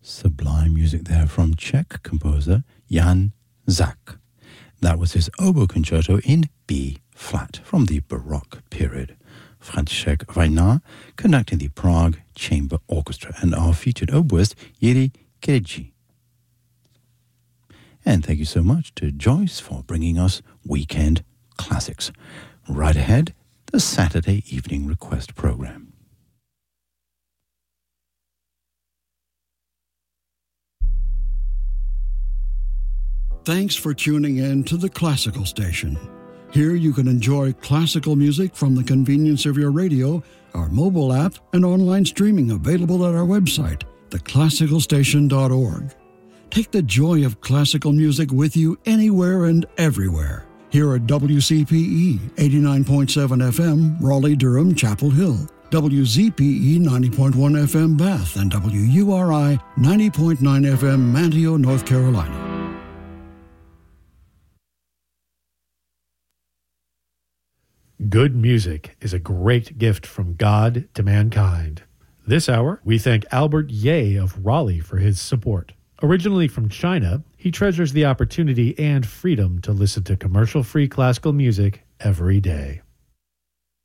Sublime music there from Czech composer Jan Zach. That was his oboe concerto in B flat from the Baroque period. František Vajna conducting the Prague Chamber Orchestra, and our featured oboist Jiří Kedji. And thank you so much to Joyce for bringing us Weekend Classics. Right ahead, the Saturday Evening Request program. Thanks for tuning in to the Classical Station. Here you can enjoy classical music from the convenience of your radio, our mobile app, and online streaming available at our website, theclassicalstation.org. Take the joy of classical music with you anywhere and everywhere. Here at WCPE 89.7 FM, Raleigh-Durham, Chapel Hill, WZPE 90.1 FM, Bath, and WURI 90.9 FM, Manteo, North Carolina. Good music is a great gift from God to mankind. This hour, we thank Albert Ye of Raleigh for his support. Originally from China, he treasures the opportunity and freedom to listen to commercial-free classical music every day.